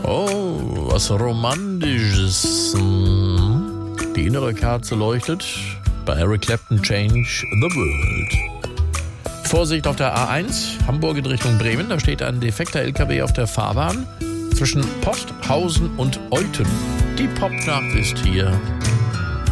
Oh, was Romantisches. Die innere Kerze leuchtet. Bei Eric Clapton, Change the World. Vorsicht auf der A1, Hamburg in Richtung Bremen. Da steht ein defekter LKW auf der Fahrbahn zwischen Posthausen und Euten. Die Popnacht ist hier.